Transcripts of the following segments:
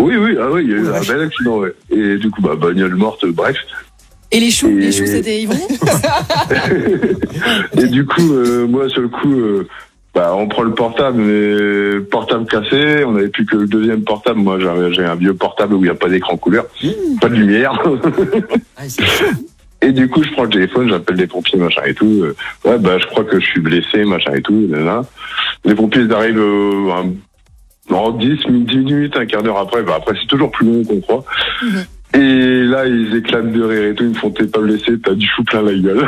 Oui, il y a eu un bel accident, ouais. Et du coup, bagnole morte, bref. Et les choux, c'était Yvon. Et du coup, moi, sur le coup, on prend le portable, mais portable cassé, on n'avait plus que le deuxième portable. Moi, j'ai un vieux portable où il n'y a pas d'écran couleur, pas de lumière. Et du coup, je prends le téléphone, j'appelle les pompiers, machin et tout. Je crois que je suis blessé, machin et tout. Les pompiers, ils arrivent en 10 minutes, un quart d'heure après. Après, c'est toujours plus long qu'on croit. Et là, ils éclatent de rire et tout. Ils me font, t'es pas blessé, t'as du chou plein la gueule.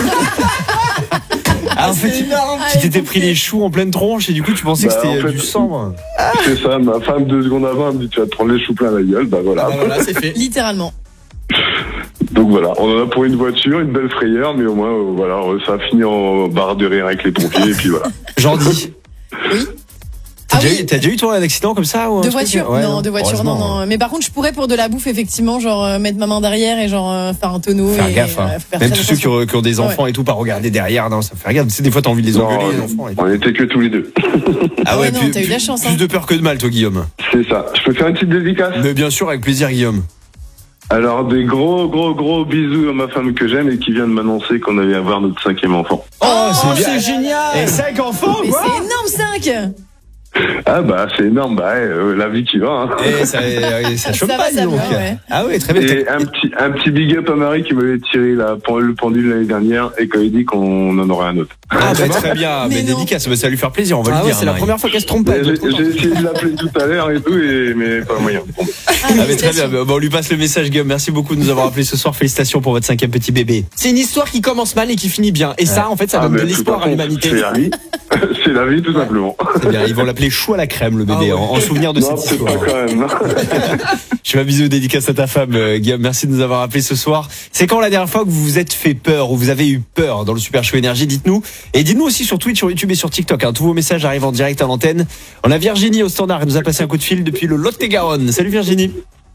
En fait, tu t'étais pris les choux en pleine tronche et du coup, tu pensais que c'était du sang. C'est ça, ma femme, 2 secondes avant, elle me dit, tu vas te prendre les choux plein la gueule. Voilà, c'est fait. Littéralement. Donc voilà, on en a pour une voiture, une belle frayeur, mais au moins, ça a fini en barre de rire avec les pompiers, et puis voilà. Jordi. Oui. T'as déjà eu toi un accident comme ça ou de voiture? Non, de voiture, non. Mais par contre, je pourrais pour de la bouffe, effectivement, genre mettre ma main derrière et genre faire un tonneau. Faire gaffe, hein. Même tous ceux qui ont des enfants et tout, pas regarder derrière, non, ça fait regarde. C'est des fois t'as envie de les engueuler, les enfants. On était que tous les deux. Ah ouais, non, t'as eu de la chance. Plus de peur que de mal, toi, Guillaume. C'est ça. Je peux faire une petite dédicace? Mais bien sûr, avec plaisir, Guillaume. Alors, des gros bisous à ma femme que j'aime et qui vient de m'annoncer qu'on allait avoir notre 5e enfant. Oh, c'est génial! Et 5 enfants, Mais quoi! c'est énorme, 5! Ah c'est énorme, la vie qui va. Hein. Et ça chope ça pas, va, donc. ouais. Ah ouais, très bien. Et un petit big up à Marie qui m'avait tiré le pendule l'année dernière et qui avait dit qu'on en aurait un autre. Ah très bien, mais dédicace, ça va lui faire plaisir, on va le dire. C'est la première fois qu'elle se trompe pas. J'ai essayé de l'appeler tout à l'heure et tout, mais pas moyen. Mais très bien, on lui passe le message, Guillaume. Merci beaucoup de nous avoir appelé ce soir. Félicitations pour votre 5e petit bébé. C'est une histoire qui commence mal et qui finit bien. Et ça, en fait, ça donne de l'espoir à l'humanité. C'est la vie. C'est la vie, tout simplement. C'est bien, ils vont l'appeler chou à la crème, le bébé, en souvenir de cette histoire. Pas quand même. Je fais un bisou dédicace à ta femme, Guillaume. Merci de nous avoir appelé ce soir. C'est quand la dernière fois que vous vous êtes fait peur ou vous avez eu peur dans le Super Show Énergie? Dites-nous. Et dites-nous aussi sur Twitch, sur YouTube et sur TikTok. Tous vos messages arrivent en direct à l'antenne. On a Virginie au standard. Elle nous a passé un coup de fil depuis le Lot-et-Garonne. Salut Virginie.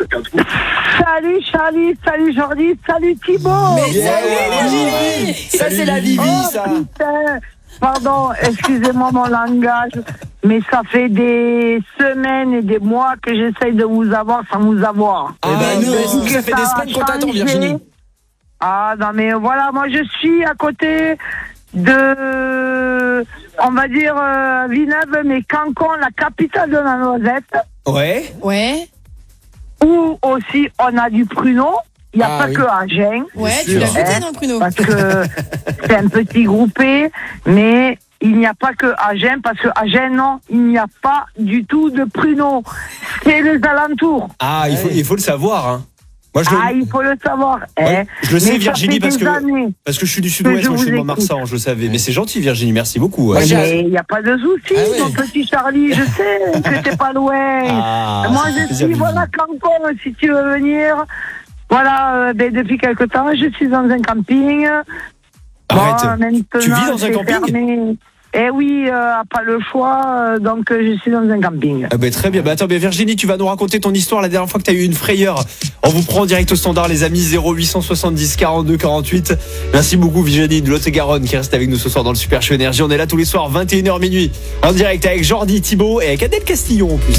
Salut Charlie, salut Jordi, salut Thibaut. Mais salut Virginie. Ça, c'est la Vivi, ça. Putain. Pardon, excusez-moi mon langage, mais ça fait des semaines et des mois que j'essaye de vous avoir sans vous avoir. Ah non, ça fait des semaines qu'on t'attend, Virginie. Ah non mais voilà, moi je suis à côté de, on va dire, Villeneuve, mais Cancon, la capitale de la noisette. Ouais. Où aussi on a du pruneau. Il n'y a pas que Agen. Ouais, tu l'as goûté dans le pruneau. Parce que c'est un petit groupé, mais il n'y a pas que Agen, parce que Agen, non, il n'y a pas du tout de pruneau. C'est les alentours. Ah, il faut le savoir, hein. Moi, il faut le savoir. Je le sais, Virginie, parce que je suis du sud-ouest, moi je suis de Montmarsan, je le savais. Mais c'est gentil, Virginie, merci beaucoup. Mais il n'y a pas de souci, mon petit Charlie, je sais que t'es pas loin. Moi, je suis, Cancon, si tu veux venir. Voilà, depuis quelque temps, je suis dans un camping. Arrête, tu vis dans un camping? Fermé. Eh oui, pas le choix, donc je suis dans un camping. Très bien. Attends, Virginie, tu vas nous raconter ton histoire la dernière fois que tu as eu une frayeur. On vous prend en direct au standard, les amis, 0870 42 48. Merci beaucoup, Virginie de Lot-et-Garonne, qui reste avec nous ce soir dans le Super Show Énergie. On est là tous les soirs, 21h minuit, en direct avec Jordi, Thibaut et avec Adèle Castillon en plus.